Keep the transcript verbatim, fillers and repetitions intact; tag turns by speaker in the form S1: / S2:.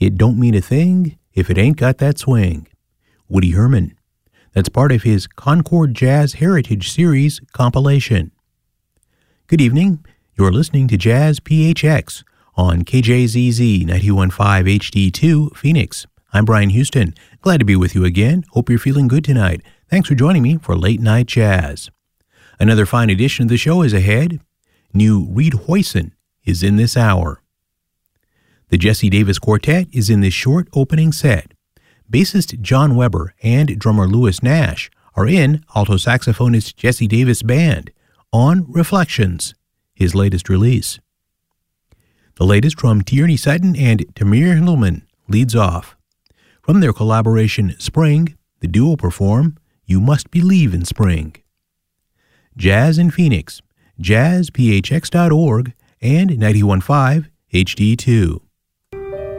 S1: It don't mean a thing if it ain't got that swing. Woody Herman. That's part of his Concord Jazz Heritage Series compilation. Good evening. You're listening to Jazz P H X on K J Z Z ninety-one point five H D two, Phoenix. I'm Brian Houston. Glad to be with you again. Hope you're feeling good tonight. Thanks for joining me for Late Night Jazz. Another fine edition of the show is ahead. New Reed Hoyson is in this hour. The Jesse Davis Quartet is in this short opening set. Bassist John Weber and drummer Louis Nash are in alto saxophonist Jesse Davis Band on Reflections, his latest release. The latest from Tierney Sutton and Tamir Hillman leads off. From their collaboration Spring, the duo perform You Must Believe in Spring. Jazz in Phoenix, jazz p h x dot org and ninety-one point five H D two.